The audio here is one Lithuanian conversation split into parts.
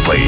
horoskopai.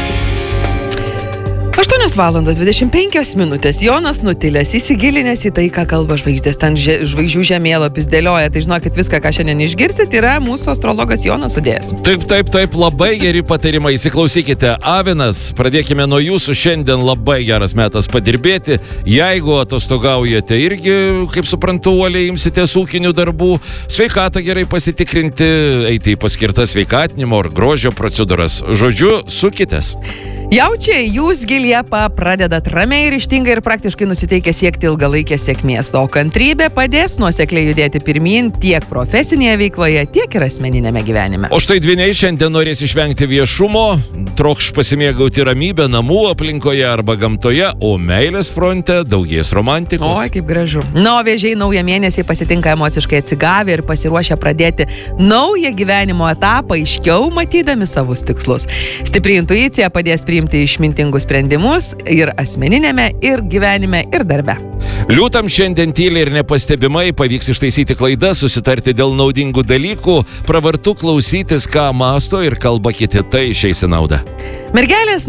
8:25. Jonas nutilęs, įsigilinęs į tai, ką kalba žvaigždės, ten žvaigždžių žemėlapis dėlioja. Tai žinokit, viską, ką šiandien išgirsit, yra mūsų astrologas Jonas sudėjęs. Taip, labai geri patarimai. Įsiklausykite, Avinas, pradėkime nuo jūsų. Šiandien labai geras metas padirbėti. Jeigu atostogaujate irgi, kaip suprantu, uoliai imsitės ūkinių darbų, sveikatą gerai pasitikrinti, eiti į paskirtas sveikatinimo ar grožio procedūras. Žodžiu, sukitės. Jaučiai, jūs Liepą pradedat ramiai, ryžtingai ir praktiškai nusiteikę siekti ilgalaikės sėkmės, o kantrybė padės nuosekliai judėti pirmyn tiek profesinėje veikloje, tiek ir asmeninėme gyvenime. O štai dvyniai šiandien norės išvengti viešumo, trokš pasimėgauti ramybę namų aplinkoje arba gamtoje, o meilės fronte daugės romantikos. Oi, kaip gražu. Na, o vėžiai naują mėnesį pasitinka emociškai atsigavę ir pasiruošę pradėti naują gyvenimo etapą, aiškiau matydami savus tikslus. Stipri intuicija padės priimti išmintingus sprendimus ir asmeninėme, ir gyvenime, ir darbe. Liūtam šiandien tyliai ir nepastebimai pavyks ištaisyti klaidas, susitarti dėl naudingų dalykų, pravartu klausytis, ką mąsto ir kalba kiti, tai išeis į naudą. Mergelės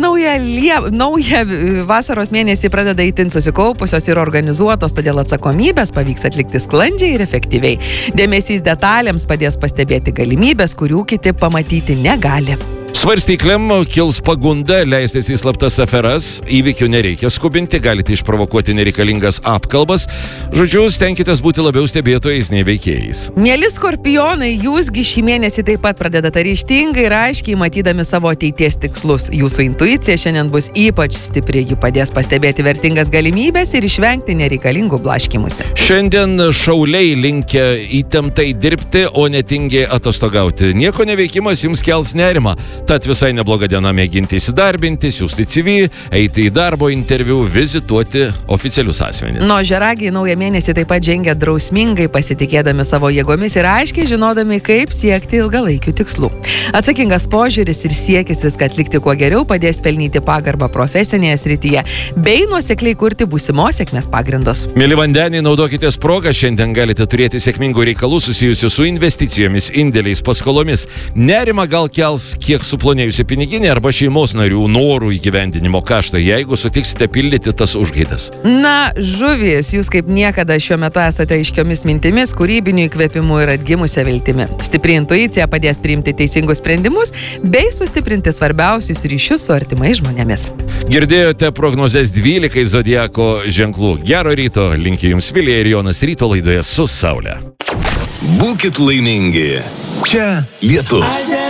naują vasaros mėnesį pradeda itin susikaupusios ir organizuotos, todėl atsakomybės pavyks atlikti sklandžiai ir efektyviai. Dėmesys detalėms padės pastebėti galimybės, kurių kiti pamatyti negali. Svarstyklėm kils pagunda leistis į slaptas aferas, įvykių nereikia skubinti, galite išprovokuoti nereikalingas apkalbas. Žodžiu, stenkitės būti labiau stebėtojais nei veikėjais. Mieli skorpionai, jūsgi šį mėnesį taip pat pradedate ryžtingai ir aiškiai matydami savo ateities tikslus. Jūsų intuicija šiandien bus ypač stipri, ji padės pastebėti vertingas galimybės ir išvengti nereikalingų blaškymusi. Šiandien šauliai linkę įtemptai dirbti, o netingiai atostogauti. Nieko neveikimas jums kels nerimą. Tad visai nebloga diena mėginti įsidarbinti, siųsti CV, eiti į darbo interviu, vizituoti oficialius asmenis. Žeragiai naują mėnesį taip pat žengia drausmingai, pasitikėdami savo jėgomis ir aiškiai žinodami, kaip siekti ilgalaikių tikslų. Atsakingas požiūris ir siekis viską atlikti kuo geriau padės pelnyti pagarbą profesinėje srityje, bei nuosekliai kurti būsimos sėkmės pagrindus. Mėly vandeniai, naudokitės progą, šiandien galite turėti sėkmingų reikalų susijusių su investicijomis, indėliais, paskolomis. Nerima gal kels kiek suplonėjusi piniginė arba šeimos narių norų įgyvendinimo kaštai, jeigu sutiksite pildyti tas užgaidas. Na, žuvys, jūs kaip niekada šiuo metu esate aiškiomis mintimis, kūrybiniu įkvėpimu ir atgimusią viltimi. Stipri intuicija padės priimti teisingus sprendimus bei sustiprinti svarbiausius ryšius su artimais žmonėmis. Girdėjote prognozes 12 zodiako ženklų. Gero ryto, linki jums Vilija ir Jonas ryto laidoje su Saule. Būkit laimingi. Čia Lietus.